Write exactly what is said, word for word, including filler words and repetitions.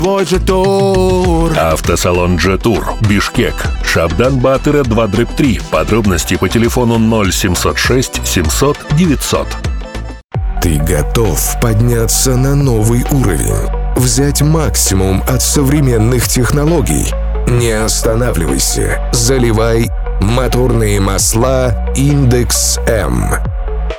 твой же тур. Автосалон Джетур, Бишкек, Шабдан Батыра два три. Подробности по телефону ноль семьсот шесть семьсот девятьсот. Ты готов подняться на новый уровень? Взять максимум от современных технологий? Не останавливайся. Заливай моторные масла Индекс М.